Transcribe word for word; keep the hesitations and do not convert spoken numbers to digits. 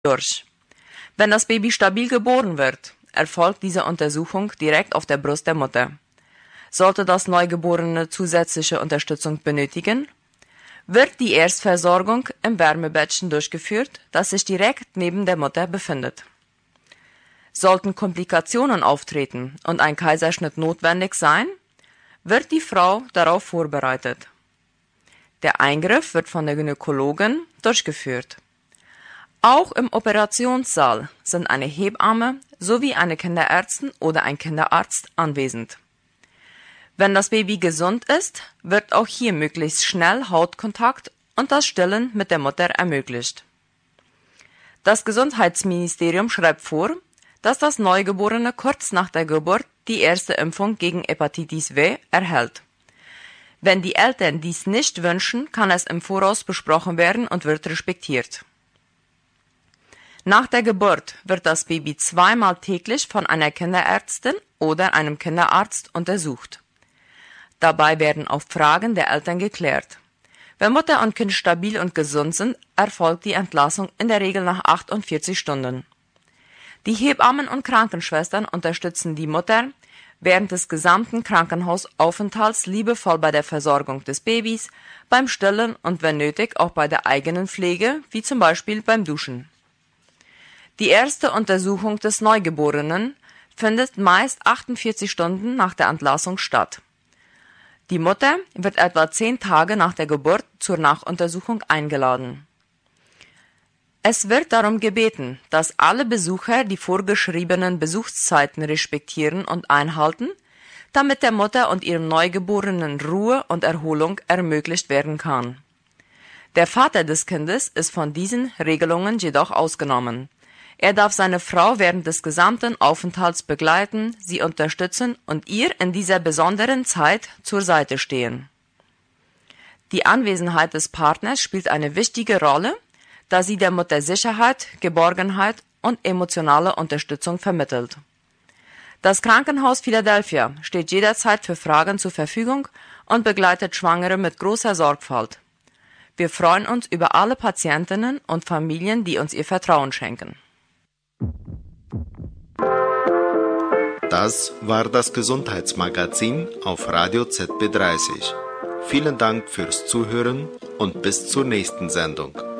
durch. Wenn das Baby stabil geboren wird, erfolgt diese Untersuchung direkt auf der Brust der Mutter. Sollte das Neugeborene zusätzliche Unterstützung benötigen, wird die Erstversorgung im Wärmebettchen durchgeführt, das sich direkt neben der Mutter befindet. Sollten Komplikationen auftreten und ein Kaiserschnitt notwendig sein, wird die Frau darauf vorbereitet. Der Eingriff wird von der Gynäkologin durchgeführt. Auch im Operationssaal sind eine Hebamme sowie eine Kinderärztin oder ein Kinderarzt anwesend. Wenn das Baby gesund ist, wird auch hier möglichst schnell Hautkontakt und das Stillen mit der Mutter ermöglicht. Das Gesundheitsministerium schreibt vor, dass das Neugeborene kurz nach der Geburt die erste Impfung gegen Hepatitis W erhält. Wenn die Eltern dies nicht wünschen, kann es im Voraus besprochen werden und wird respektiert. Nach der Geburt wird das Baby zweimal täglich von einer Kinderärztin oder einem Kinderarzt untersucht. Dabei werden auch Fragen der Eltern geklärt. Wenn Mutter und Kind stabil und gesund sind, erfolgt die Entlassung in der Regel nach achtundvierzig Stunden. Die Hebammen und Krankenschwestern unterstützen die Mutter während des gesamten Krankenhausaufenthalts liebevoll bei der Versorgung des Babys, beim Stillen und wenn nötig auch bei der eigenen Pflege, wie zum Beispiel beim Duschen. Die erste Untersuchung des Neugeborenen findet meist achtundvierzig Stunden nach der Entlassung statt. Die Mutter wird etwa zehn Tage nach der Geburt zur Nachuntersuchung eingeladen. Es wird darum gebeten, dass alle Besucher die vorgeschriebenen Besuchszeiten respektieren und einhalten, damit der Mutter und ihrem Neugeborenen Ruhe und Erholung ermöglicht werden kann. Der Vater des Kindes ist von diesen Regelungen jedoch ausgenommen. Er darf seine Frau während des gesamten Aufenthalts begleiten, sie unterstützen und ihr in dieser besonderen Zeit zur Seite stehen. Die Anwesenheit des Partners spielt eine wichtige Rolle, da sie der Mutter Sicherheit, Geborgenheit und emotionale Unterstützung vermittelt. Das Krankenhaus Philadelphia steht jederzeit für Fragen zur Verfügung und begleitet Schwangere mit großer Sorgfalt. Wir freuen uns über alle Patientinnen und Familien, die uns ihr Vertrauen schenken. Das war das Gesundheitsmagazin auf Radio Z B dreißig. Vielen Dank fürs Zuhören und bis zur nächsten Sendung.